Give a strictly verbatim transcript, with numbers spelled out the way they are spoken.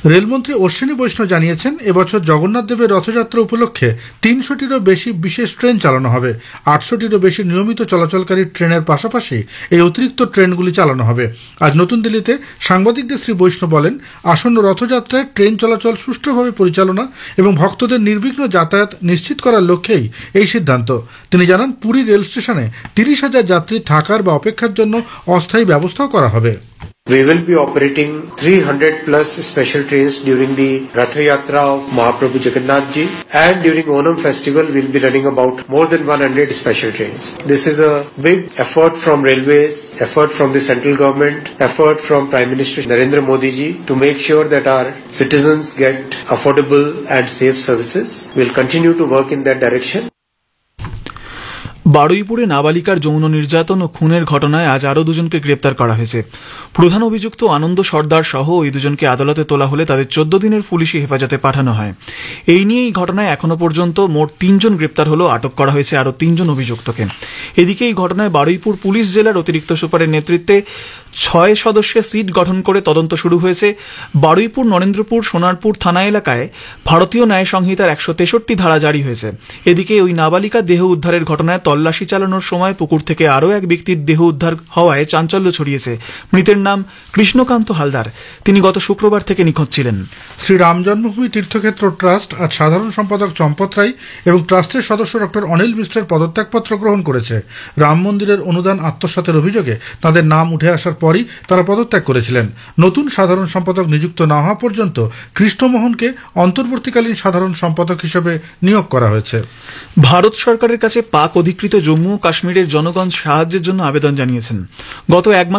রেলমন্ত্রী অশ্বিনী বৈষ্ণব জানিয়েছেন, এবছর জগন্নাথ দেবের রথযাত্রা উপলক্ষে তিনশোটিরও বেশি বিশেষ ট্রেন চালানো হবে। আটশোটিরও বেশি নিয়মিত চলাচলকারী ট্রেনের পাশাপাশি এই অতিরিক্ত ট্রেনগুলি চালানো হবে। আজ নতুন দিল্লিতে সাংবাদিকদের শ্রী বৈষ্ণব বলেন, আসন্ন রথযাত্রায় ট্রেন চলাচল সুষ্ঠুভাবে পরিচালনা এবং ভক্তদের নির্বিঘ্ন যাতায়াত নিশ্চিত করার লক্ষ্যেই এই সিদ্ধান্ত। তিনি জানান, পুরী রেল স্টেশনে তিরিশ হাজার যাত্রী থাকার বা অপেক্ষার জন্য অস্থায়ী ব্যবস্থাও করা হবে। We will be operating three hundred plus special trains during the Rath Yatra of Mahaprabhu Jagannath Ji, and during Onam festival we will be running about more than one hundred special trains. This is a big effort from railways, effort from the central government, effort from Prime Minister Narendra Modi Ji to make sure that our citizens get affordable and safe services. We will continue to work in that direction. বারুইপুরে নাবালিকার যৌন নির্যাতন ও খুনের ঘটনায় আজ আরও দুজনকে গ্রেপ্তার করা হয়েছে। প্রধান অভিযুক্ত আনন্দ সর্দার সহ ওই দুজনকে আদালতে তোলা হলে তাদের চোদ্দ দিনের পুলিশি হেফাজতে পাঠানো হয়। এই নিয়ে এই ঘটনায় এখনো পর্যন্ত মোট তিনজন গ্রেপ্তার হলেও আটক করা হয়েছে আরও তিনজন অভিযুক্তকে। এদিকে এই ঘটনায় বারুইপুর পুলিশ জেলার অতিরিক্ত সুপারের নেতৃত্বে ছয় সদস্যের সিট গঠন করে তদন্ত শুরু হয়েছে। বারুইপুর, নরেন্দ্রপুর, সোনারপুর থানা এলাকায় ভারতীয় ন্যায় সংহিতার একশো তেষট্টি ধারা জারি হয়েছে। এদিকে ওই নাবালিকা দেহ উদ্ধারের ঘটনায় তল্লাশি চালানোর সময় পুকুর থেকে আরও এক ব্যক্তির দেহ উদ্ধার হওয়ায় চাঞ্চল্য ছড়িয়েছে। মৃতের নাম কৃষ্ণকান্ত হালদার। তিনি গত শুক্রবার থেকে নিখোঁজ ছিলেন। শ্রী রাম জন্মভূমি তীর্থক্ষেত্র ট্রাস্ট আজ সাধারণ সম্পাদক চম্পত রায় এবং ট্রাস্টের সদস্য ডক্টর অনিল মিশ্রের পদত্যাগপত্র গ্রহণ করেছে। রাম মন্দিরের অনুদান আত্মসাতের অভিযোগে তাদের নাম উঠে আসার পরই তারা পদত্যাগ করেছিলেন। নতুন সাধারণ সম্পাদক নিযুক্ত না হওয়া পর্যন্ত কৃষ্ণমোহনকে অন্তর্বর্তীকালীন সাধারণ সম্পাদক হিসেবে নিয়োগ করা হয়েছে। ভারত সরকারের কাছে পাক অধিকৃত জম্মু ও কাশ্মীরের জনগণ সাহায্যের জন্য আবেদন জানিয়েছেন। গত এক মাস